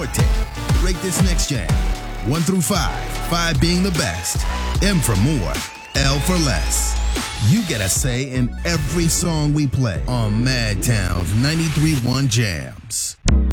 Forte. Rate this next jam. 1 through 5. 5 being the best. M for more. L for less. You get a say in every song we play on Madtown's 93.1 Jams.